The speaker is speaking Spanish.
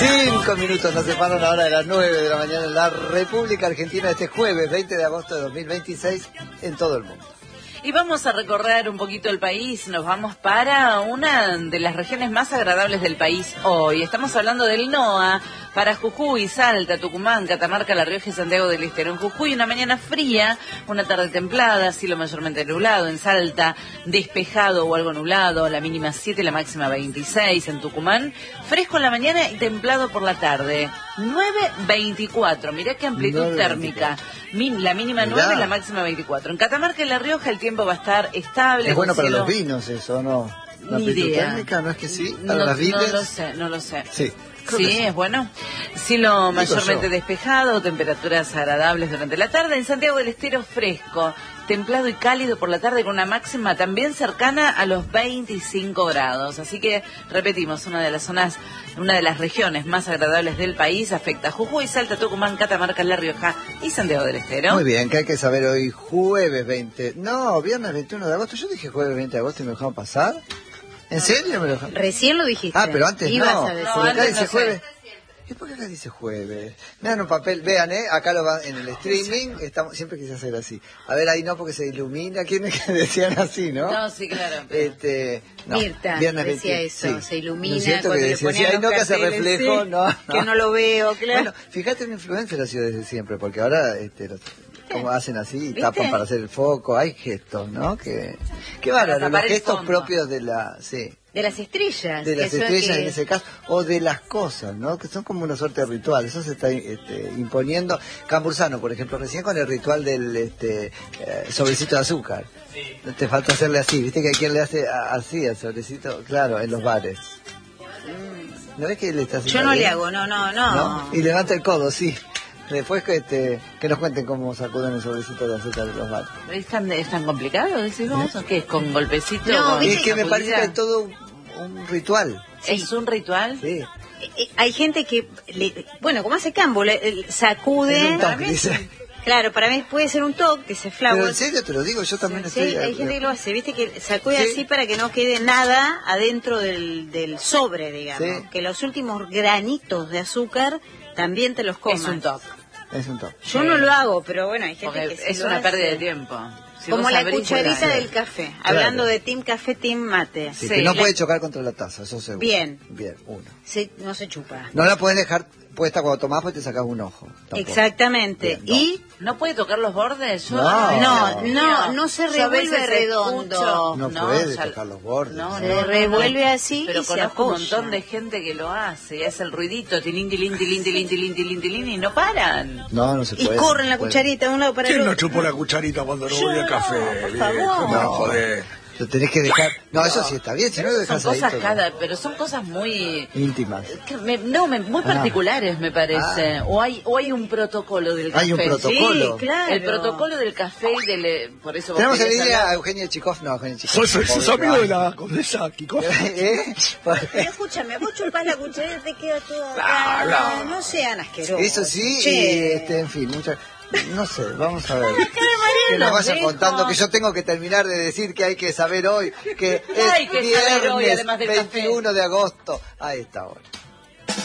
5 minutos nos separan ahora de las 9 de la mañana en la República Argentina, este jueves 20 de agosto de 2026 en todo el mundo. Y vamos a recorrer un poquito el país, nos vamos para una de las regiones más agradables del país hoy. Estamos hablando del NOA, para Jujuy, Salta, Tucumán, Catamarca, La Rioja y Santiago del Estero. En Jujuy una mañana fría, una tarde templada, cielo mayormente nublado. En Salta, despejado o algo nublado, la mínima 7, la máxima 26. En Tucumán, fresco en la mañana y templado por la tarde. 9.24, mirá qué amplitud térmica. La mínima 9, la máxima 24. En Catamarca y La Rioja el tiempo va a estar estable. Es bueno para los vinos eso, ¿no? La amplitud térmica, ¿no es que sí? Para las vides. No lo sé. Sí. Sí, es bueno. Cielo mayormente despejado, temperaturas agradables durante la tarde. En Santiago del Estero fresco, templado y cálido por la tarde con una máxima también cercana a los 25 grados. Así que, repetimos, una de las regiones más agradables del país afecta a Jujuy, Salta, Tucumán, Catamarca, La Rioja y Santiago del Estero. Muy bien, ¿qué hay que saber hoy? Jueves 20... No, viernes 21 de agosto. Yo dije jueves 20 de agosto y me dejaron pasar. ¿En serio me lo dejaron? Recién lo dijiste. Ah, pero antes no. Porque acá dice jueves. ¿Y por qué acá dice jueves? Vean un papel, vean, acá lo va en el streaming, siempre quise hacer así. A ver, ahí no, porque se ilumina. ¿Quiénes que decían así, no? No, sí, claro. No, Mirta decía eso, sí. Se ilumina. ¿No es cierto cuando que decía así? Ahí no, que hace reflejo, sí, no. Que no lo veo, claro. Bueno, fíjate, una influencia lo ha sido desde siempre, porque ahora como hacen así, ¿viste? tapan para hacer el foco, hay gestos, ¿no? Qué bárbaro, los gestos propios de la... Sí. De las estrellas. De las estrellas en ese caso, o de las cosas, ¿no? Que son como una suerte de ritual. Eso se está imponiendo. Cambursano, por ejemplo, recién con el ritual del sobrecito de azúcar. Sí. Te falta hacerle así, ¿viste? Que hay quien le hace así al sobrecito, claro, en los bares. ¿No ves que le está haciendo? Yo no le hago, no. Y levanta el codo, sí. Después que nos cuenten cómo sacuden el sobrecito de azúcar de los bares. ¿Es tan complicado, decís vos? ¿O qué es? ¿Con golpecito? No, es que me parece que es todo un ritual. Sí. ¿Es un ritual? Sí. Hay gente que, como hace Cambo, sacude. Es un toque, dice. Claro, para mí puede ser un toque, que se flagua. Pero en serio te lo digo, yo también estoy... Sí, hay gente que lo hace, viste, que sacude así para que no quede nada adentro del sobre, digamos. Sí. Que los últimos granitos de azúcar también te los comas. Es un toque. Es un toque. Yo no lo hago, pero bueno, hay gente que sí es una pérdida de tiempo. Si como la cucharita del café, claro. Hablando de team café, team mate. Sí, que no puede chocar contra la taza, eso seguro. Bien, uno. No se chupa. No la puedes dejar puesta cuando tomás, pues te sacas un ojo. Tampoco. Exactamente. Bien, y ¿no puede tocar los bordes? No se revuelve redondo. No puede tocar los bordes. Se revuelve así pero y se conozco un apoya. montón de gente que lo hace y hace el ruidito, tilín, tilín, tilín, tilín, tilín, tilín, tilín, y no paran. No se puede. Y corren la cucharita de un lado para el otro. otro. ¿Quién no chupó la cucharita cuando revolvió el café? Por favor. No, joder. Lo tenés que dejar. No, eso sí está bien, si no lo dejas son ahí. Cosas pero son cosas muy íntimas. Muy particulares, me parece. O hay un protocolo del café. Hay un protocolo. Sí, claro. El protocolo del café y por eso tenemos en línea a Eugenia Chikov. No, Eugenia Chikov. ¿Sos amigo de la condesa Chikov? Pero escúchame, vos chupás la cucharita y te queda todo. No sean asquerosos. Eso sí, che. y en fin, muchas. No sé, vamos a ver. Que nos vaya contando, que yo tengo que terminar de decir que hay que saber hoy, que es viernes 21 de agosto a esta hora.